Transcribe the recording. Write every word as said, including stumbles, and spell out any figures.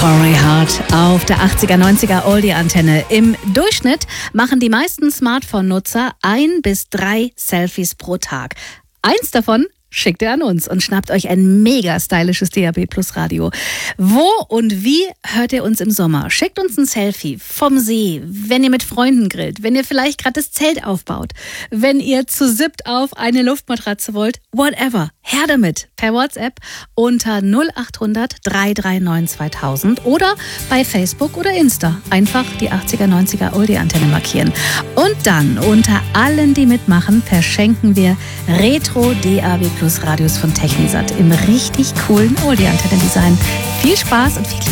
Corey Hart auf der achtziger, neunziger Oldie-Antenne. Im Durchschnitt machen die meisten Smartphone-Nutzer ein bis drei Selfies pro Tag. Eins davon schickt ihr an uns und schnappt euch ein mega stylisches D A B Plus Radio. Wo und wie hört ihr uns im Sommer? Schickt uns ein Selfie vom See, wenn ihr mit Freunden grillt, wenn ihr vielleicht gerade das Zelt aufbaut, wenn ihr zu siebt auf eine Luftmatratze wollt, whatever. Her damit per WhatsApp unter null acht hundert, drei drei neun, zweitausend oder bei Facebook oder Insta. Einfach die achtziger, neunziger Oldie-Antenne markieren. Und dann unter allen, die mitmachen, verschenken wir Retro D A B Plus Radios von Technisat im richtig coolen Oldie-Antenne-Design. Viel Spaß und viel Liebe.